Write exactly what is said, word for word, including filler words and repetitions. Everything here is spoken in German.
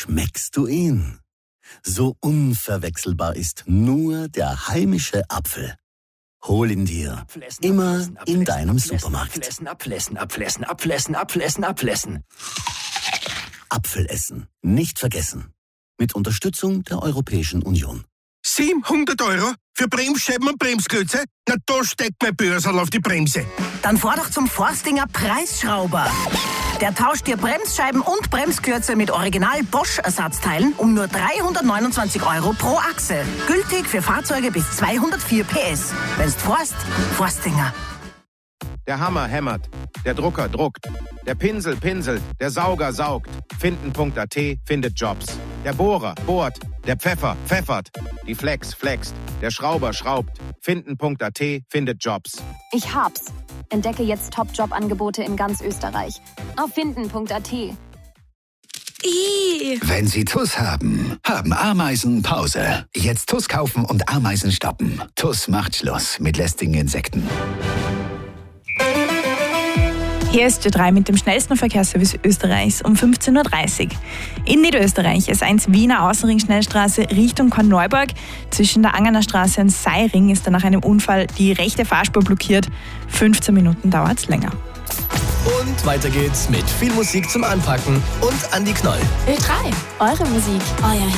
schmeckst du ihn. So unverwechselbar ist nur der heimische Apfel. Hol ihn dir, immer in deinem Supermarkt. Abflessen, abflessen, abflessen, abflessen, abflessen, abflessen. Apfelessen, nicht vergessen. Mit Unterstützung der Europäischen Union. siebenhundert Euro für Bremsscheiben und Bremsklötze? Na, da steckt mein Börsal auf die Bremse. Dann fahr doch zum Forstinger Preisschrauber. Der tauscht dir Bremsscheiben und Bremsklötze mit Original Bosch-Ersatzteilen um nur dreihundertneunundzwanzig Euro pro Achse. Gültig für Fahrzeuge bis zweihundertvier P S. Wenn's forst, Forstinger. Der Hammer hämmert, der Drucker druckt, der Pinsel pinselt, der Sauger saugt. Finden.at findet Jobs. Der Bohrer bohrt, der Pfeffer pfeffert, die Flex flext, der Schrauber schraubt. Finden.at findet Jobs. Ich hab's. Entdecke jetzt Top-Job-Angebote in ganz Österreich. Auf Finden.at. Wenn Sie T U S haben, haben Ameisen Pause. Jetzt T U S kaufen und Ameisen stoppen. T U S macht Schluss mit lästigen Insekten. Hier ist J drei mit dem schnellsten Verkehrsservice Österreichs um fünfzehn Uhr dreißig. In Niederösterreich S eins Wiener Außenring-Schnellstraße Richtung Korneuburg. Zwischen der Angerner Straße und Seiring ist nach einem Unfall die rechte Fahrspur blockiert. fünfzehn Minuten dauert es länger. Und weiter geht's mit viel Musik zum Anpacken und Andi Knoll. Ö drei, eure Musik, euer